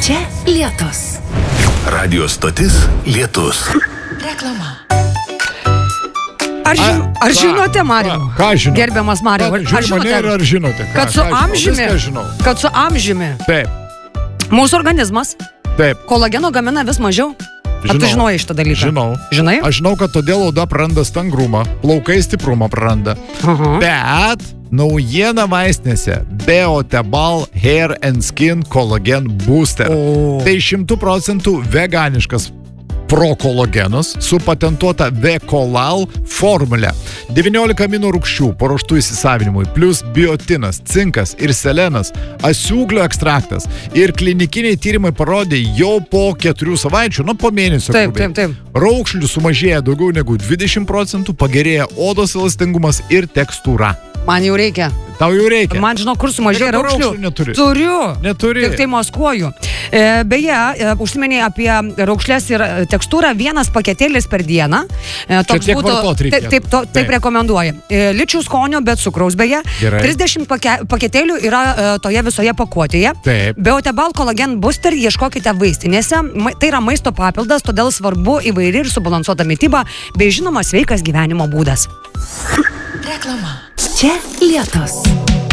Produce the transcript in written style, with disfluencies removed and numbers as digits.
Čia Lietus. Radio stotis Lietus. Reklama. Ar žinote, Mariau? Ką žinau? Gerbiamas Mariau, Ar žinote? kad su amžiumi Taip. mūsų organizmas Taip. kolageno gamina vis mažiau? Ar tu žinojai šitą dalyką? Žinau. Žinai? Aš žinau, kad todėl oda praranda stangrumą, plaukai stiprumą praranda. Aha. Bet naujiena vaistinėse Beotebal Hair and Skin Collagen Booster. Tai 100% veganiškas prokolagenas su patentuota V-kolal formulė. 19 amino rūgščių paruoštų įsisavinimui, plus biotinas, cinkas ir selenas, asiūglio ekstraktas. Ir klinikiniai tyrimai parodė jau po 4 savaičių, po mėnesio. Taip. Raukšlių sumažėja daugiau negu 20%, pagerėja odos elastingumas ir tekstūra. Man jau reikia. Tau jau reikia. Man žinau, kur sumažėja raukšlių. Neturi. Turiu. Neturi. Tik tai maskuoju. Beje, užsiminėjai apie raukšlės ir tekstūrą, 1 paketėlis per dieną. Toks tiek vartot reikėtų. Taip rekomenduoja. Ličių skonio, bet cukraus beje. Gerai. 30 paketėlių yra toje visoje pakuotėje. Taip. Beotebal Collagen Booster ieškokite vaistinėse. Tai yra maisto papildas, todėl svarbu įvairi ir subalansuota mityba, bei žinoma sveikas gyvenimo būdas. Reklama. Čia Lietus.